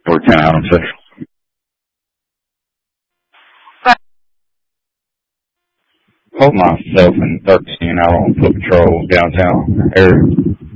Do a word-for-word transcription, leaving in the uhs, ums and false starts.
Or ten out on six. Hold myself and thirteen out on foot patrol downtown area.